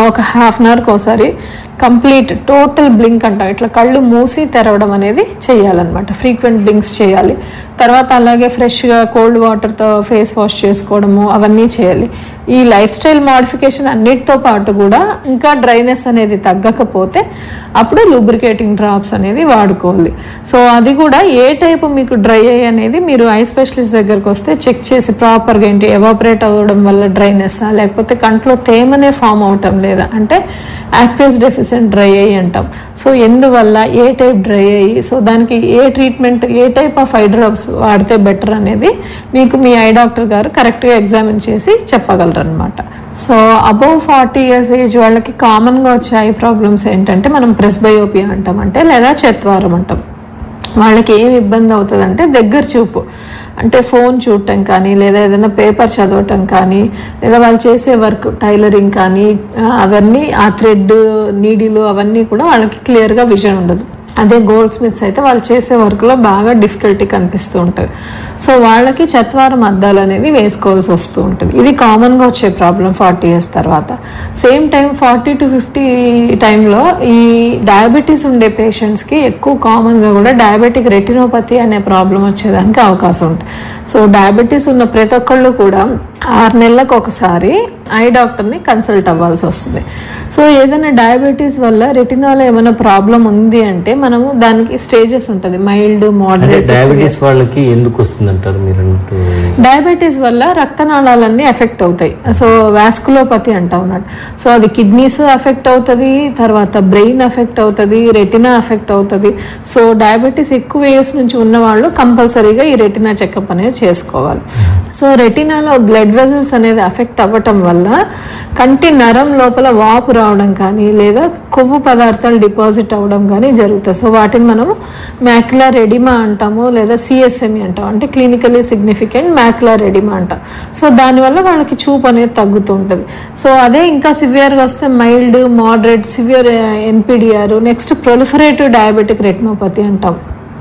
ఒక half an అవర్కి ఒకసారి complete total blink అంటాం, ఇట్లా కళ్ళు మూసి తెరవడం అనేది చేయాలన్నమాట. ఫ్రీక్వెంట్ బ్లింక్స్ చేయాలి. తర్వాత అలాగే ఫ్రెష్గా కోల్డ్ వాటర్తో ఫేస్ వాష్ చేసుకోవడము అవన్నీ చేయాలి. ఈ లైఫ్ స్టైల్ మోడిఫికేషన్ అన్నిటితో పాటు కూడా ఇంకా డ్రైనెస్ అనేది తగ్గకపోతే అప్పుడు లూబ్రికేటింగ్ డ్రాప్స్ అనేది వాడుకోవాలి. సో అది కూడా ఏ టైపు మీకు డ్రై ఐ అనేది మీరు ఐ స్పెషలిస్ట్ దగ్గరకు వస్తే చెక్ చేసి ప్రాపర్గా ఏంటి ఎవాపరేట్ అవ్వడం వల్ల డ్రైనెస్సా, లేకపోతే కంట్లో తేమనే ఫామ్ అవటం లేదా అంటే యాక్వేస్ డెఫిషియెంట్ డ్రై ఐ అంటాం. సో ఎందువల్ల, ఏ టైప్ డ్రై ఐ, సో దానికి ఏ treatment, A type of eye drops వాడితే బెటర్ అనేది మీకు మీ ఐ డాక్టర్ గారు కరెక్ట్గా ఎగ్జామిన్ చేసి చెప్పగలరు అనమాట. సో అబౌవ్ 40 years ఏజ్ వాళ్ళకి కామన్గా వచ్చే ఐ ప్రాబ్లమ్స్ ఏంటంటే మనం ప్రెస్బయోపియా అంటాం, అంటే లేదా చత్వారం అంటాం. వాళ్ళకి ఏం ఇబ్బంది అవుతుంది అంటే దగ్గర చూపు, అంటే ఫోన్ చూడటం కానీ లేదా ఏదైనా పేపర్ చదవటం కానీ లేదా వాళ్ళు చేసే వర్క్ టైలరింగ్ కానీ అవన్నీ ఆ థ్రెడ్ నీడిలు అవన్నీ కూడా వాళ్ళకి క్లియర్గా విజన్ ఉండదు. అదే గోల్డ్ స్మిత్స్ అయితే వాళ్ళు చేసే వర్క్లో బాగా డిఫికల్టీ కనిపిస్తూ ఉంటుంది. సో వాళ్ళకి చత్వారం అద్దాలు అనేది వేసుకోవాల్సి వస్తూ ఉంటుంది. ఇది కామన్గా వచ్చే ప్రాబ్లం 40 years తర్వాత. సేమ్ టైం 40 to 50 టైంలో ఈ డయాబెటీస్ ఉండే పేషెంట్స్కి ఎక్కువ కామన్గా కూడా డయాబెటిక్ రెటినోపతి అనే ప్రాబ్లం వచ్చేదానికి అవకాశం ఉంటుంది. సో డయాబెటీస్ ఉన్న ప్రతి ఒక్కళ్ళు కూడా 6 నెలలకు ఒకసారి ఐ డాక్టర్ని కన్సల్ట్ అవ్వాల్సి వస్తుంది. సో ఏదైనా డయాబెటీస్ వల్ల రెటినాలో ఏమైనా ప్రాబ్లం ఉంది అంటే మనము దానికి స్టేజెస్ ఉంటుంది, మైల్డ్, మోడరేట్. డయాబెటీస్ వాళ్ళకి ఎందుకు వస్తుంది అంటారు మీరు? డయాబెటీస్ వల్ల రక్తనాళాలన్నీ ఎఫెక్ట్ అవుతాయి. సో వాస్కులోపతి అంటాం అన్నమాట. సో అది కిడ్నీస్ ఎఫెక్ట్ అవుతుంది, తర్వాత బ్రెయిన్ ఎఫెక్ట్ అవుతుంది, రెటినా ఎఫెక్ట్ అవుతుంది. సో డయాబెటీస్ ఎక్కువ ఏజ్ నుంచి ఉన్న వాళ్ళు కంపల్సరీగా ఈ రెటినా చెకప్ అనేది చేసుకోవాలి. సో రెటినాలో బ్లడ్ వెజల్స్ అనేది ఎఫెక్ట్ అవ్వటం వల్ల కంటి నరం లోపల వాపు రావడం కానీ లేదా కొవ్వు పదార్థాలు డిపాజిట్ అవ్వడం కానీ జరుగుతుంది. సో వాటిని మనము మ్యాక్యులర్ ఎడిమా అంటాము లేదా సిఎస్ఎంఈ అంటాం, అంటే క్లినికలీ సిగ్నిఫికెంట్ మ్యాక్యులర్ ఎడిమా అంటాం. సో దానివల్ల వాళ్ళకి చూపు అనేది తగ్గుతూ ఉంటుంది. సో అదే ఇంకా సివియర్గా వస్తే mild, moderate, severe ఎన్పిడిఆర్, next proliferative diabetic retinopathy అంటాం,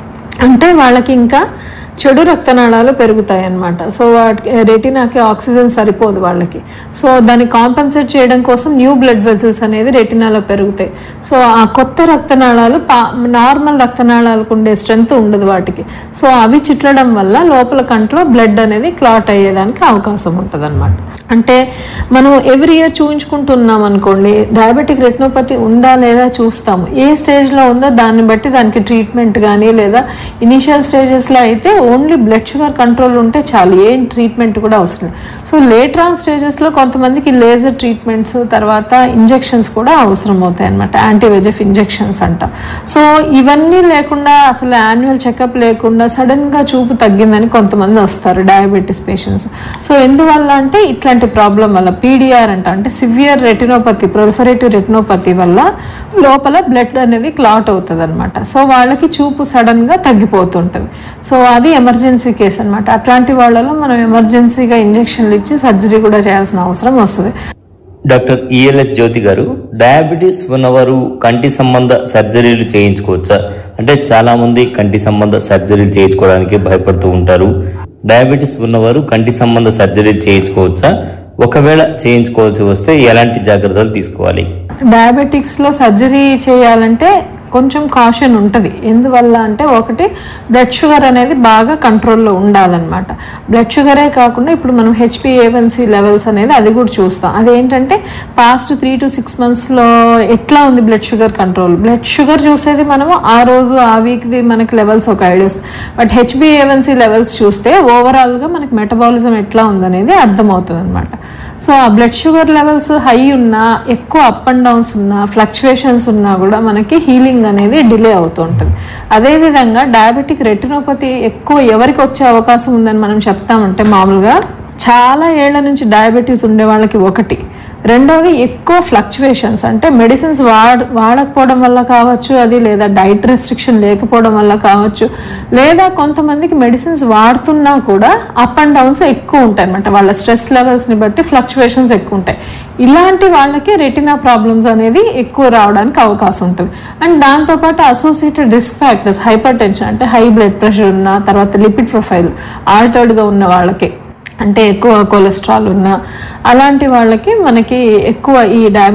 అంటే వాళ్ళకి ఇంకా చెడు రక్తనాళాలు పెరుగుతాయి అన్నమాట. సో వాటికి రెటినాకి ఆక్సిజన్ సరిపోదు వాళ్ళకి. సో దాన్ని కాంపెన్సేట్ చేయడం కోసం న్యూ బ్లడ్ వెజల్స్ అనేది రెటినాలో పెరుగుతాయి. సో ఆ కొత్త రక్తనాళాలు నార్మల్ రక్తనాళాలకు ఉండే స్ట్రెంత్ ఉండదు వాటికి. సో అవి చిట్లడం వల్ల లోపల కంట్లో బ్లడ్ అనేది క్లాట్ అయ్యేదానికి అవకాశం ఉంటుంది అనమాట. అంటే మనం ఎవ్రీ ఇయర్ చూయించుకుంటున్నాం అనుకోండి, డయాబెటిక్ రెటినోపతి ఉందా లేదా చూస్తాము. ఏ స్టేజ్లో ఉందో దాన్ని బట్టి దానికి ట్రీట్మెంట్ కానీ లేదా ఇనీషియల్ స్టేజెస్లో అయితే ఓన్లీ బ్లడ్ షుగర్ కంట్రోల్ ఉంటే చాలు, ఏం ట్రీట్మెంట్ కూడా అవసరం. సో లేటర్ ఆన్ స్టేజెస్లో కొంతమందికి లేజర్ ట్రీట్మెంట్స్ తర్వాత ఇంజెక్షన్స్ కూడా అవసరం అవుతాయి అనమాట, యాంటీవైజెఫ్ ఇంజెక్షన్స్ అంట. సో ఇవన్నీ లేకుండా అసలు యాన్యువల్ చెకప్ లేకుండా సడన్గా చూపు తగ్గిందని కొంతమంది వస్తారు డయాబెటీస్ పేషెంట్స్. సో ఎందువల్ల అంటే ఇట్లాంటి ప్రాబ్లం వల్ల, పీడిఆర్ అంట, అంటే సివియర్ రెటినోపతి, ప్రొలిఫరేటివ్ రెటినోపతి వల్ల లోపల బ్లడ్ అనేది క్లాట్ అవుతుంది అనమాట. సో వాళ్ళకి చూపు సడన్గా తగ్గిపోతుంటుంది. సో అది ఎమర్జెన్సీ కేసు అనమాట. అట్లాంటి వాళ్ళలో మనం ఎమర్జెన్సీగా ఇంజెక్షన్లు ఇచ్చి సర్జరీ కూడా చేయాల్సిన అవసరం వస్తుంది. డాక్టర్ ఈఎల్ఎస్ జ్యోతి గారు, డయాబెటీస్ ఉన్నవారు కంటి సంబంధ సర్జరీలు చేయించుకోవచ్చా? అంటే చాలా మంది కంటి సంబంధ సర్జరీలు చేయించుకోవడానికి భయపడుతూ ఉంటారు. డయాబెటీస్ ఉన్నవారు కంటి సంబంధ సర్జరీలు చేయించుకోవచ్చా? ఒకవేళ చేయించుకోవాల్సి వస్తే ఎలాంటి జాగ్రత్తలు తీసుకోవాలి? డయాబెటిక్స్లో సర్జరీ చేయాలంటే కొంచెం కాషన్ ఉంటుంది. ఎందువల్ల అంటే ఒకటి బ్లడ్ షుగర్ అనేది బాగా కంట్రోల్లో ఉండాలన్నమాట. బ్లడ్ షుగరే కాకుండా ఇప్పుడు మనం HbA1c లెవెల్స్ అనేది అది కూడా చూస్తాం. అదేంటంటే పాస్ట్ 3 to 6 monthsలో ఎట్లా ఉంది blood sugar control. Blood sugar చూసేది మనము ఆ రోజు ఆ వీక్ది మనకి లెవెల్స్ ఒక ఐడియా వస్తుంది. బట్ HbA1c లెవెల్స్ చూస్తే ఓవరాల్గా మనకి మెటబాలిజం ఎట్లా ఉందనేది అర్థమవుతుంది అనమాట. సో ఆ బ్లడ్ షుగర్ లెవెల్స్ హై ఉన్నా, ఎక్కువ అప్ అండ్ డౌన్స్ ఉన్నా, ఫ్లక్చువేషన్స్ ఉన్నా కూడా మనకి హీలింగ్ అనేది డిలే అవుతూ ఉంటుంది. అదేవిధంగా డయాబెటిక్ రెటినోపతి ఎక్కువ ఎవరికి వచ్చే అవకాశం ఉందని మనం చెప్తామంటే, మామూలుగా చాలా ఏళ్ల నుంచి డయాబెటీస్ ఉండే వాళ్ళకి ఒకటి. రెండోది ఎక్కువ ఫ్లక్చువేషన్స్, అంటే మెడిసిన్స్ వాడకపోవడం వల్ల కావచ్చు అది, లేదా డైట్ రెస్ట్రిక్షన్ లేకపోవడం వల్ల కావచ్చు, లేదా కొంతమందికి మెడిసిన్స్ వాడుతున్నా కూడా అప్ అండ్ డౌన్స్ ఎక్కువ ఉంటాయి అనమాట. వాళ్ళ స్ట్రెస్ లెవెల్స్ని బట్టి ఫ్లక్చువేషన్స్ ఎక్కువ ఉంటాయి. ఇలాంటి వాళ్ళకి రెటినా ప్రాబ్లమ్స్ అనేది ఎక్కువ రావడానికి అవకాశం ఉంటుంది. అండ్ దాంతోపాటు associated risk factors, hyper tension అంటే హై బ్లడ్ ప్రెషర్ ఉన్న, తర్వాత లిపిడ్ ప్రొఫైల్ ఆల్టర్డ్గా ఉన్న వాళ్ళకి, అంటే ఎక్కువ కొలెస్ట్రాల్ ఉన్న అలాంటి వాళ్ళకి మనకి ఎక్కువ ఈ డయాబెటిక్